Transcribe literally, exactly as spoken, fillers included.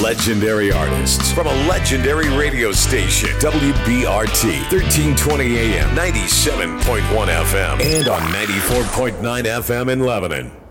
Legendary artists from a legendary radio station, W B R T, thirteen twenty A M, ninety-seven point one F M, and on ninety-four point nine F M in Lebanon.